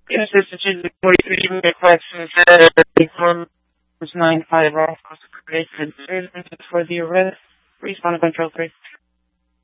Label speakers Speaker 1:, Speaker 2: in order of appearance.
Speaker 1: Yes, this is 43 questions. From 95 off created for the arrest. Respawn control 3.